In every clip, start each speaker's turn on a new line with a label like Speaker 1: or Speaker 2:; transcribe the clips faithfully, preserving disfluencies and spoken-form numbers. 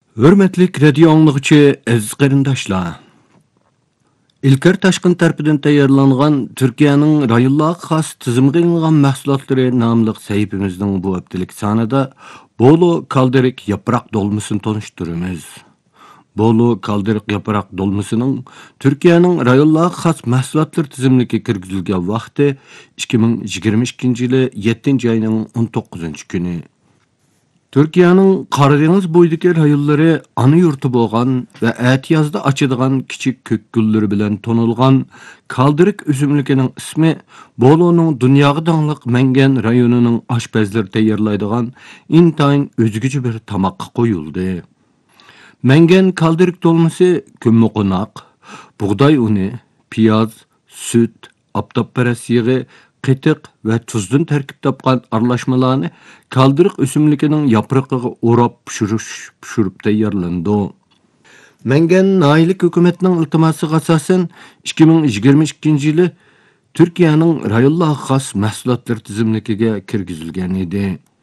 Speaker 1: Hürmetlik radio anlıqçı aziz qarindaşlar. İlker Taşqın tarafından tayyorlangan Türkiye'nin rayonlarga xas tizimga ilingan mahsulotlari nomli sahifamizning bu haftalık sanida Bolu kaldirik yaprak dolmasını tanıştırıyoruz. Bolu kaldirik yaprak dolmasının Türkiye'nin rayonlarga xas mahsulotlar tizimligiga kirgizilgan vaqti ikki ming yigirma ikkinchi yili yettinchi ayning o'n to'qqizinchi kuni. Türkiye'nin Karadeniz boyidagi rayonlari ana yurti bo'lgan va atiyazda açıdığan kichik ko'k gulleri bilan tonilgan kaldirik o'simligining ismi Bolu'nun dunyoga dangliq Mengen rayonining oshpazlari tayyorlaydigan intayin o'zgacha bir tamoqqa qo'yildi. Mengen kaldirik dolması kömmoqo'noq, bug'doy uni, piyoz, süt, aptapparas yig'i, qetiq va tuzdan tarkib topgan aralashmalarni kaldirik o'simligining yaprog'iga o'rab pishirish pishirib tayyorlandi. Mengen nahilik hukumatining iltimosiga asosan ikki ming yigirma ikkinchi yili Türkiye'nin rayonlarga xos mahsulotlar tizimligiga kirgizilgan edi.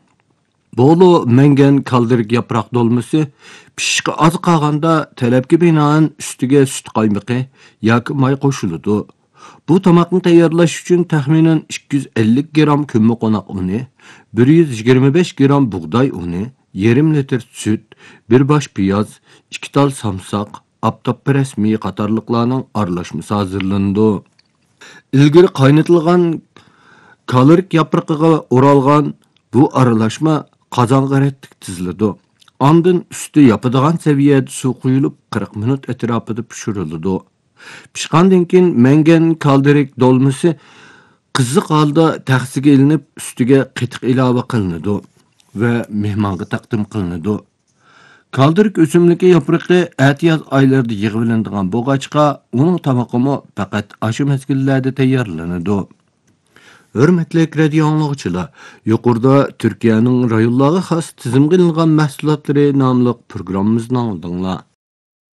Speaker 1: Bolu Mengen kaldirik yaprak dolması pishishga oz qolganda talabga binoan ustiga sut qaymoqi yoki may qo'shiladi. Bu tamoqni tayyorlash uchun taxminan ikki yuz ellik gram kömmoqo'noq uni, bir yuz yigirma besh gram bug'doy uni, yarim litr süt, bir bosh piyoz, ikki tal samsoq, aptapparas miyi qatorliqlarning aralashmasi hazırlandı. Ilgari qaynatilgan kaldirik yaprog'iga o'ralgan bu aralashma qozonga rettik tiziladi. Ondan usti yopadigan saviyada suv quyilib qirq minut atrofida pishiriladi. Pishqandan keyin Mengen kaldirik dolması qiziq holda taxsiga ilinib ustiga qetiq ilova qilinadi va mehmonga taqdim qilinadi. Kaldirik o'simligi yaprog'i atiyaz oylarida yig'ilinadigan bo'lg'achqa, uning tamoqimi faqat ashu mezgillarda tayyorlanadi. Hürmetli radio anlıqçılar, yuqorida Türkiye'nin rayonlarga xos tizimga ilingan mahsulotlari nomli programmamizni aldinglar.